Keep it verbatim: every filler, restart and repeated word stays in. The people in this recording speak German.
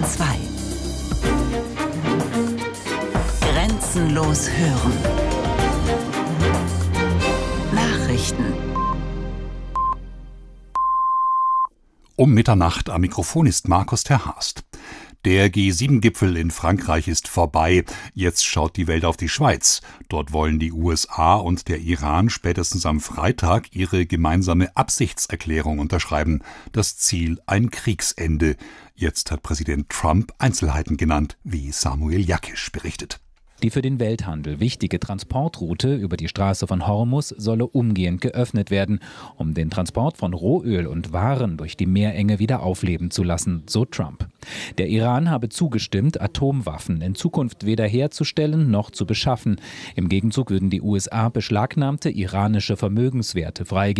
Bayern zwei. Grenzenlos hören. Nachrichten. Um Mitternacht am Mikrofon ist Markus Terhast. Der G sieben Gipfel in Frankreich ist vorbei. Jetzt schaut die Welt auf die Schweiz. Dort wollen die U S A und der Iran spätestens am Freitag ihre gemeinsame Absichtserklärung unterschreiben. Das Ziel ein Kriegsende. Jetzt hat Präsident Trump Einzelheiten genannt, wie Samuel Jakisch berichtet. Die für den Welthandel wichtige Transportroute über die Straße von Hormuz solle umgehend geöffnet werden, um den Transport von Rohöl und Waren durch die Meerenge wieder aufleben zu lassen, so Trump. Der Iran habe zugestimmt, Atomwaffen in Zukunft weder herzustellen noch zu beschaffen. Im Gegenzug würden die U S A beschlagnahmte iranische Vermögenswerte freigeben.